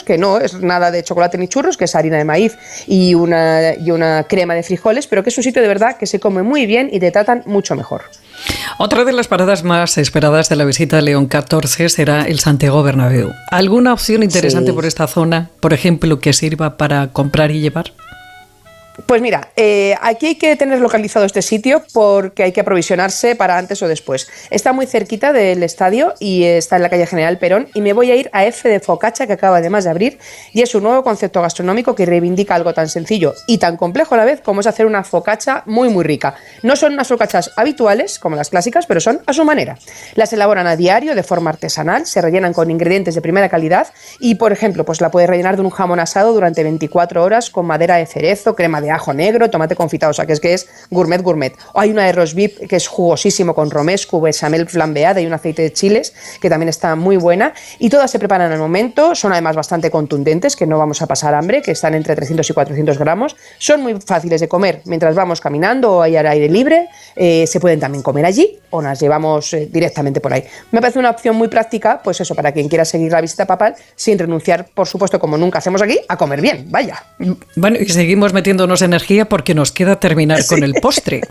que no es nada de chocolate ni churros, que es harina de maíz y una crema de frijoles, pero que es un sitio de verdad que se come muy bien y te tratan mucho mejor. Otra de las paradas más esperadas de la visita a León XIV será el Santiago Bernabéu. ¿Alguna opción interesante por esta zona, por ejemplo, que sirva para comprar y llevar? Pues mira, aquí hay que tener localizado este sitio porque hay que aprovisionarse para antes o después. Está muy cerquita del estadio y está en la calle General Perón, y me voy a ir a F de Focaccia, que acaba además de abrir, y es un nuevo concepto gastronómico que reivindica algo tan sencillo y tan complejo a la vez como es hacer una focaccia muy muy rica. No son unas focaccias habituales como las clásicas, pero son a su manera. Las elaboran a diario de forma artesanal, se rellenan con ingredientes de primera calidad y, por ejemplo, pues la puedes rellenar de un jamón asado durante 24 horas con madera de cerezo, crema de ajo negro, tomate confitado, o sea que es gourmet. O hay una de roast beef que es jugosísimo con romesco, bechamel flambeada y un aceite de chiles que también está muy buena, y todas se preparan al momento, son además bastante contundentes, que no vamos a pasar hambre, que están entre 300 y 400 gramos, son muy fáciles de comer mientras vamos caminando o hay al aire libre, se pueden también comer allí o las llevamos directamente por ahí. Me parece una opción muy práctica, pues eso, para quien quiera seguir la visita papal sin renunciar, por supuesto, como nunca hacemos aquí, a comer bien, vaya. Bueno, y seguimos metiéndonos energía porque nos queda terminar con el postre.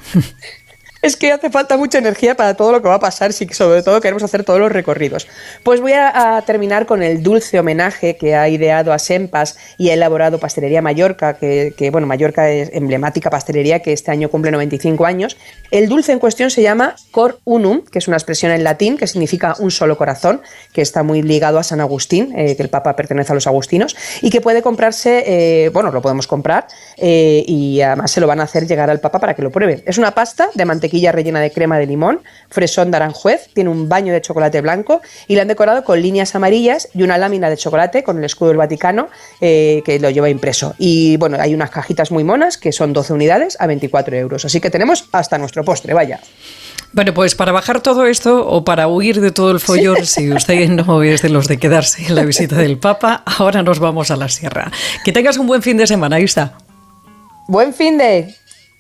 Es que hace falta mucha energía para todo lo que va a pasar, si sobre todo queremos hacer todos los recorridos. Pues voy a terminar con el dulce homenaje que ha ideado a Sempas y ha elaborado Pastelería Mallorca, que bueno, Mallorca es emblemática pastelería que este año cumple 95 años. El dulce en cuestión se llama Cor Unum, que es una expresión en latín que significa un solo corazón, que está muy ligado a San Agustín, que el Papa pertenece a los agustinos, y que puede comprarse, bueno, lo podemos comprar, y además se lo van a hacer llegar al Papa para que lo pruebe. Es una pasta de mantequilla rellena de crema de limón, fresón de Aranjuez, tiene un baño de chocolate blanco y la han decorado con líneas amarillas y una lámina de chocolate con el escudo del Vaticano, que lo lleva impreso. Y bueno, hay unas cajitas muy monas que son 12 unidades a 24 euros. Así que tenemos hasta nuestro postre, vaya. Bueno, pues para bajar todo esto o para huir de todo el follón, si usted no es de los de quedarse en la visita del Papa, ahora nos vamos a la sierra. Que tengas un buen fin de semana, Isa. Buen fin de...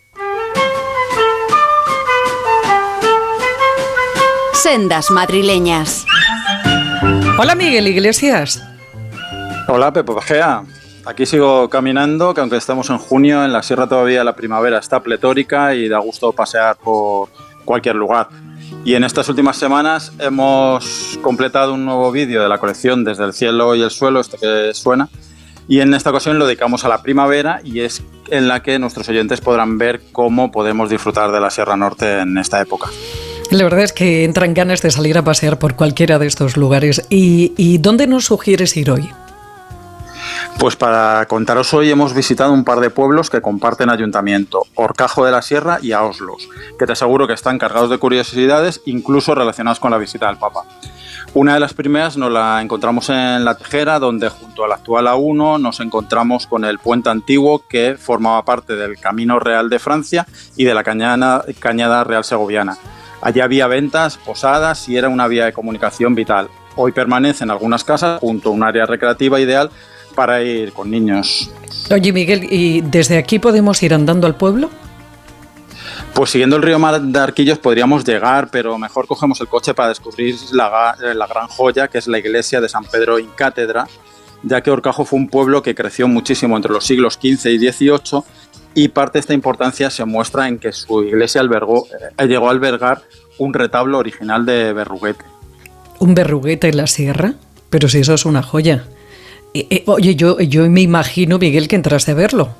Sendas madrileñas. Hola, Miguel Iglesias. Hola, Pepe Pajea. Aquí sigo caminando, que aunque estamos en junio, en la sierra todavía la primavera está pletórica y da gusto pasear por cualquier lugar. Y en estas últimas semanas hemos completado un nuevo vídeo de la colección Desde el cielo y el suelo, este que suena, y en esta ocasión lo dedicamos a la primavera, y es en la que nuestros oyentes podrán ver cómo podemos disfrutar de la Sierra Norte en esta época. La verdad es que entran ganas de salir a pasear por cualquiera de estos lugares. ¿Y dónde nos sugieres ir hoy? Pues para contaros hoy hemos visitado un par de pueblos que comparten ayuntamiento, Horcajo de la Sierra y Aoslos, que te aseguro que están cargados de curiosidades, incluso relacionadas con la visita del Papa. Una de las primeras nos la encontramos en La Tejera, donde junto a la actual A1 nos encontramos con el puente antiguo que formaba parte del Camino Real de Francia y de la Cañada Real Segoviana. Allí había ventas, posadas y era una vía de comunicación vital. Hoy permanecen algunas casas junto a un área recreativa ideal para ir con niños. Oye, Miguel, ¿y desde aquí podemos ir andando al pueblo? Pues siguiendo el río Mardarquillos podríamos llegar, pero mejor cogemos el coche para descubrir la gran joya que es la iglesia de San Pedro in Cátedra, ya que Horcajo fue un pueblo que creció muchísimo entre los siglos XV y XVIII, y parte de esta importancia se muestra en que su iglesia llegó a albergar un retablo original de Berruguete. ¿Un Berruguete en la sierra? Pero si eso es una joya. Oye, yo me imagino, Miguel, que entraste a verlo.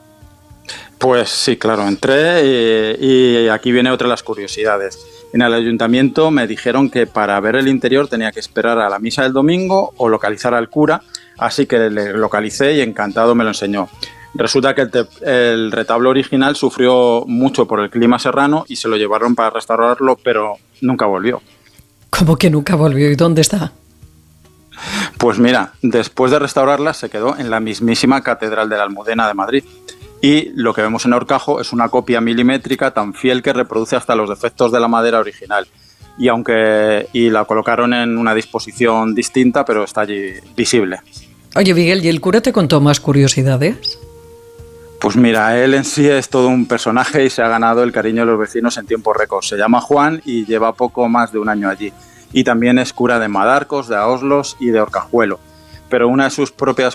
Pues sí, claro, entré y aquí viene otra de las curiosidades. En el ayuntamiento me dijeron que para ver el interior tenía que esperar a la misa del domingo o localizar al cura, así que le localicé y encantado me lo enseñó. Resulta que el retablo original sufrió mucho por el clima serrano y se lo llevaron para restaurarlo, pero nunca volvió. ¿Cómo que nunca volvió? ¿Y dónde está? Pues mira, después de restaurarla se quedó en la mismísima Catedral de la Almudena de Madrid. Y lo que vemos en Horcajo es una copia milimétrica tan fiel que reproduce hasta los defectos de la madera original. Y la colocaron en una disposición distinta, pero está allí visible. Oye, Miguel, ¿y el cura te contó más curiosidades? Pues mira, él en sí es todo un personaje y se ha ganado el cariño de los vecinos en tiempo récord. Se llama Juan y lleva poco más de un año allí. Y también es cura de Madarcos, de Aoslos y de Horcajuelo. Pero una de sus propias